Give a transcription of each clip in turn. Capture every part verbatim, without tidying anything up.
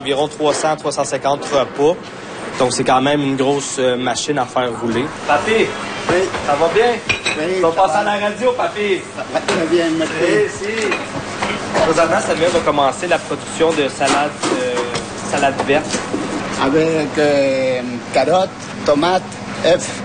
Environ trois cents à trois cent cinquante repas. Donc, c'est quand même une grosse euh, machine à faire rouler. Papy, oui. Ça va bien? Oui, tu vas passer à la radio, papy? Ça va très bien, merci. Oui, si. Présentement, ça vient de commencer la production de salade, euh, salade verte. Avec euh, carottes, tomates, œufs.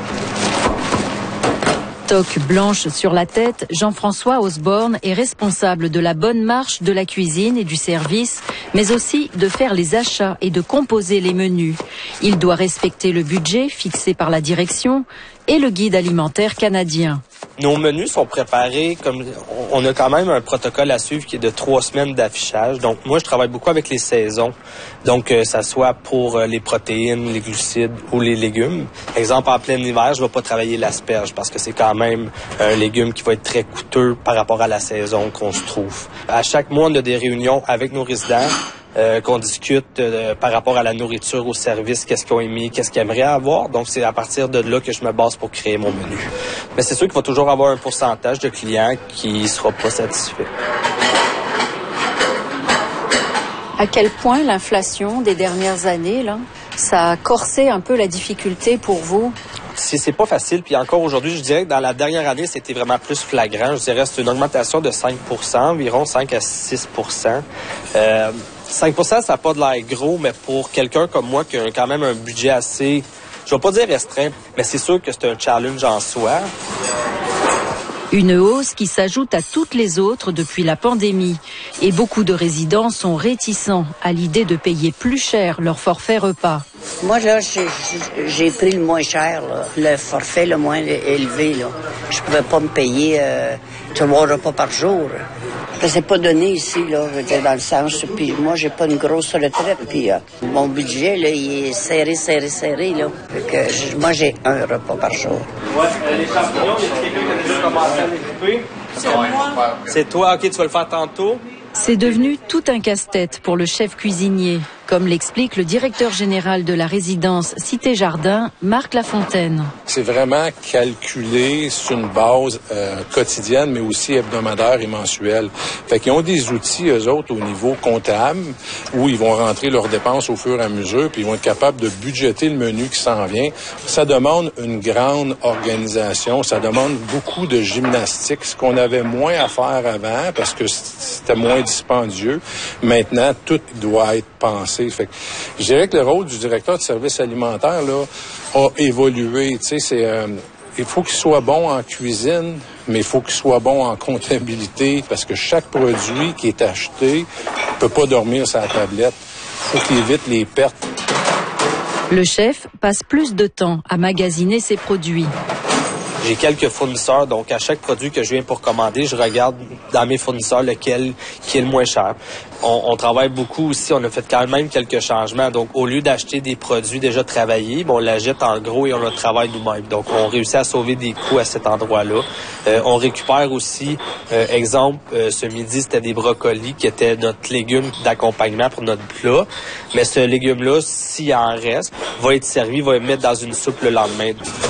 Toque blanche sur la tête, Jean-François Osborne est responsable de la bonne marche de la cuisine et du service, mais aussi de faire les achats et de composer les menus. Il doit respecter le budget fixé par la direction et le guide alimentaire canadien. Nos menus sont préparés comme on a quand même un protocole à suivre qui est de trois semaines d'affichage. Donc moi je travaille beaucoup avec les saisons. Donc euh, ça soit pour euh, les protéines, les glucides ou les légumes. Exemple en plein hiver, je vais pas travailler l'asperge parce que c'est quand même un légume qui va être très coûteux par rapport à la saison qu'on se trouve. À chaque mois on a des réunions avec nos résidents. Euh, qu'on discute euh, par rapport à la nourriture, au service, qu'est-ce qu'ils ont aimé, qu'est-ce qu'ils aimeraient avoir. Donc, c'est à partir de là que je me base pour créer mon menu. Mais c'est sûr qu'il va toujours avoir un pourcentage de clients qui ne sera pas satisfait. À quel point l'inflation des dernières années, là, ça a corsé un peu la difficulté pour vous? C'est, c'est pas facile. Puis encore aujourd'hui, je dirais que dans la dernière année, c'était vraiment plus flagrant. Je dirais que c'est une augmentation de cinq pour cent, environ cinq à six pour cent. Euh, cinq pour cent, ça n'a pas de l'air gros, mais pour quelqu'un comme moi qui a quand même un budget assez, je vais pas dire restreint, mais c'est sûr que c'est un challenge en soi. Une hausse qui s'ajoute à toutes les autres depuis la pandémie. Et beaucoup de résidents sont réticents à l'idée de payer plus cher leur forfait repas. Moi, là, j'ai, j'ai pris le moins cher, là, le forfait le moins élevé. Là. Je pouvais pas me payer euh, trois repas par jour. C'est pas donné ici, là, je veux dire, dans le sens. Puis moi, j'ai pas une grosse retraite. Puis euh, mon budget, là, il est serré, serré, serré. Là. Fait que je, moi, j'ai un repas par jour. Ouais, euh, les champignons, il y a quelqu'un qui a déjà commencé à les couper? C'est moi. C'est toi, OK, tu vas le faire tantôt? C'est devenu tout un casse-tête pour le chef cuisinier, comme l'explique le directeur général de la résidence Cité Jardin, Marc Lafontaine. C'est vraiment calculé sur une base euh, quotidienne, mais aussi hebdomadaire et mensuelle. Fait qu'ils ont des outils, eux autres, au niveau comptable, où ils vont rentrer leurs dépenses au fur et à mesure, puis ils vont être capables de budgéter le menu qui s'en vient. Ça demande une grande organisation, ça demande beaucoup de gymnastique, ce qu'on avait moins à faire avant, parce que c'était moins dispendieux. Maintenant, tout doit être pensé. Fait que, je dirais que le rôle du directeur de service alimentaire là, a évolué. Tu sais, c'est, euh, il faut qu'il soit bon en cuisine, mais il faut qu'il soit bon en comptabilité, parce que chaque produit qui est acheté ne peut pas dormir sur la tablette. Il faut qu'il évite les pertes. Le chef passe plus de temps à magasiner ses produits. J'ai quelques fournisseurs, donc à chaque produit que je viens pour commander, je regarde dans mes fournisseurs lequel qui est le moins cher. On, on travaille beaucoup aussi, on a fait quand même quelques changements. Donc, au lieu d'acheter des produits déjà travaillés, bon, on l'achète en gros et on le travaille nous-mêmes. Donc, on réussit à sauver des coûts à cet endroit-là. Euh, on récupère aussi, euh, exemple, euh, ce midi, c'était des brocolis qui étaient notre légume d'accompagnement pour notre plat. Mais ce légume-là, s'il en reste, va être servi, va être mis dans une soupe le lendemain.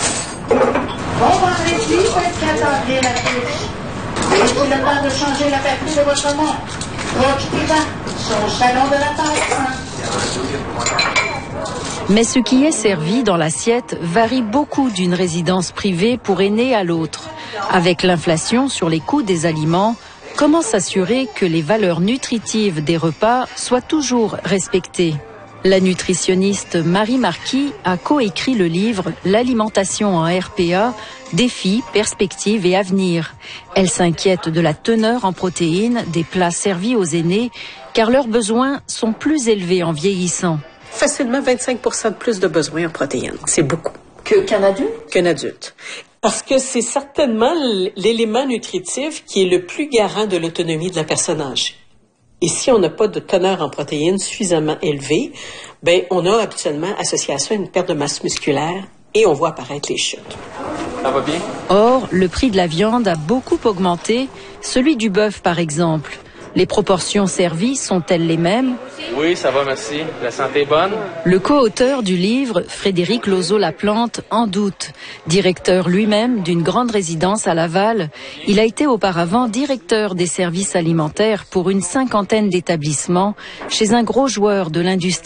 Bon vendredi, vingt-quatre avril à tous. Avez-vous le temps de changer la partie de votre montre? Occupez-la, son salon de la tête. Mais ce qui est servi dans l'assiette varie beaucoup d'une résidence privée pour aînés à l'autre. Avec l'inflation sur les coûts des aliments, comment s'assurer que les valeurs nutritives des repas soient toujours respectées? La nutritionniste Marie Marquis a coécrit le livre « L'alimentation en R P A, défis, perspectives et avenir ». Elle s'inquiète de la teneur en protéines des plats servis aux aînés, car leurs besoins sont plus élevés en vieillissant. Facilement vingt-cinq pour cent de plus de besoins en protéines. C'est beaucoup. Que, qu'un adulte? Qu'un adulte. Parce que c'est certainement l'élément nutritif qui est le plus garant de l'autonomie de la personne âgée. Et si on n'a pas de teneur en protéines suffisamment élevée, ben on a habituellement associé à ça une perte de masse musculaire et on voit apparaître les chutes. Ça va bien? Or, le prix de la viande a beaucoup augmenté, celui du bœuf par exemple. Les proportions servies sont-elles les mêmes? Oui, ça va, merci. La santé est bonne? Le co-auteur du livre, Frédéric Lozo-Laplante, en doute. Directeur lui-même d'une grande résidence à Laval, il a été auparavant directeur des services alimentaires pour une cinquantaine d'établissements chez un gros joueur de l'industrie